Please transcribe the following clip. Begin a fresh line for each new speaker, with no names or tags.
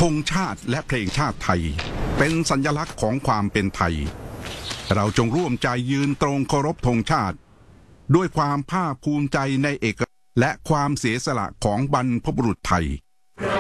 ธงชาติและเพลงชาติไทยเป็นสัญลักษณ์ของความเป็นไทยเราจงร่วมใจยืนตรงเคารพธงชาติด้วยความภาคภูมิใจในเอกลักษณ์และความเสียสละของบรรพบุรุษไทย